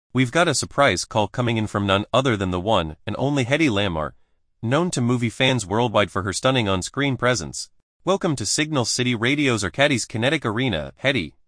We've got a surprise call coming in from none other than the one and only Hedy Lamarr, known to movie fans worldwide for her stunning on-screen presence. Welcome to Signal City Radio's Arcadis Kinetic Arena, Hedy.